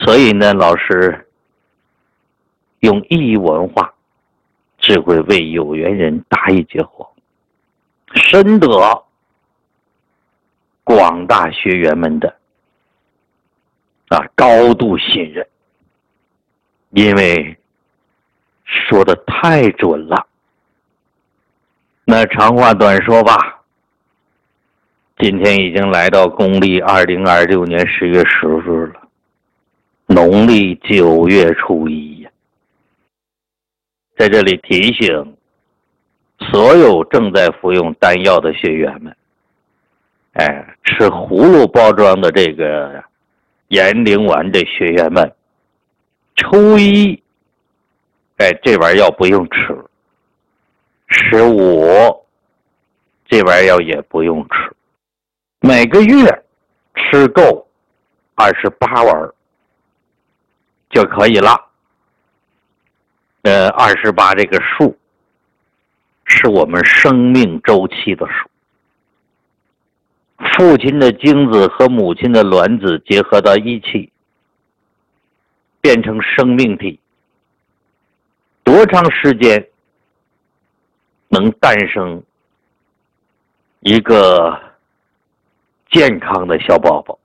所以呢，老师用异文化只会为有缘人答疑解惑，深得广大学员们的高度信任，因为说的太准了。那长话短说吧，今天已经来到公历2026年10月10日了，农历9月初1呀。在这里提醒所有正在服用丹药的学员们，吃葫芦包装的这个延龄丸的学员们，初1，这玩意药不用吃，15，这玩意药也不用吃，每个月吃够28丸就可以了。28这个数是我们生命周期的数，父亲的精子和母亲的卵子结合到一起，变成生命体，多长时间能诞生一个健康的小宝宝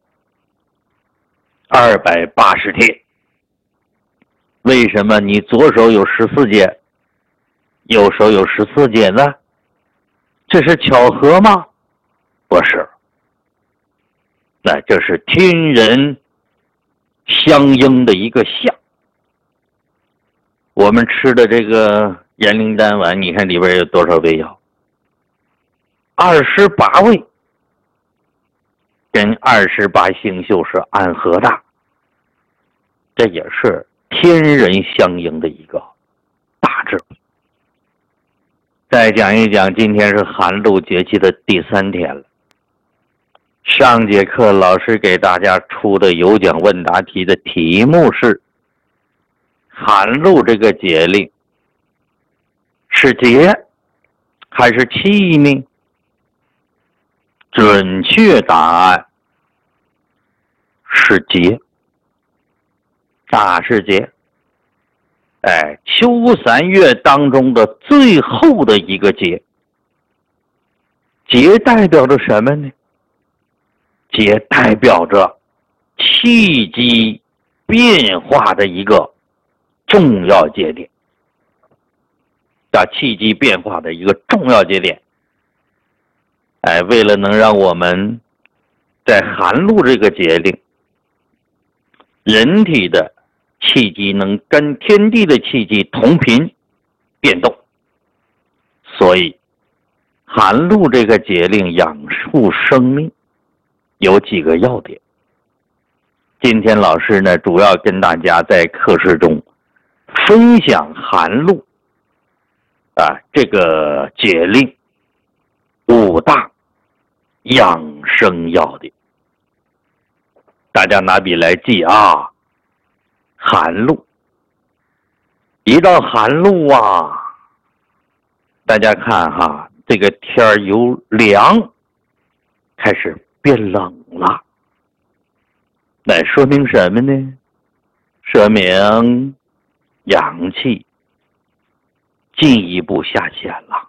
？280天。为什么你左手有14节，右手有14节呢？这是巧合吗？不是，那这是天人相应的一个象。我们吃的这个延龄丹丸，你看里边有多少味药？28味，跟28星宿是暗合的，这也是天人相应的一个大智慧。再讲一讲，今天是寒露节气的第3天了。上节课老师给大家出的有奖问答题的题目是：寒露这个节令是节还是气呢？准确答案是节，是节。秋3月当中的最后的一个节。节代表着什么呢？节代表着气机变化的一个重要节点。气机变化的一个重要节点。为了能让我们在寒露这个节令，人体的气机能跟天地的气机同频变动，所以寒露这个节令养护生命有几个要点。今天老师呢，主要跟大家在课室中分享寒露这个节令5大养生要点。大家拿笔来记啊。寒露，一到寒露大家看这个天由凉开始变冷了，那说明什么呢？说明阳气进一步下潜了，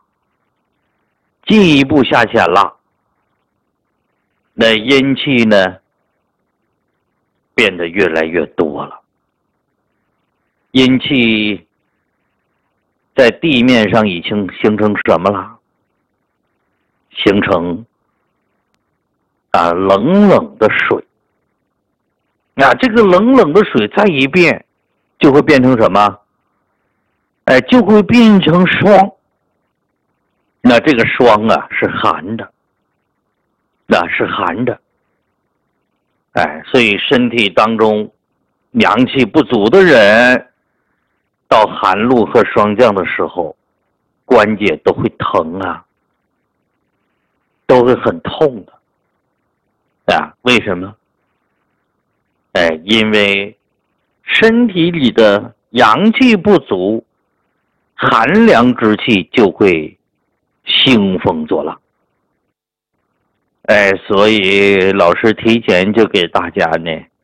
那阴气呢变得越来越多了。阴气在地面上已经形成什么了？形成冷冷的水。这个冷冷的水再一变就会变成什么？就会变成霜。那这个霜是寒的，所以身体当中阳气不足的人，到寒露和霜降的时候，关节都会疼都会很痛的。为什么？因为身体里的阳气不足，寒凉之气就会兴风作浪。所以老师提前就给大家呢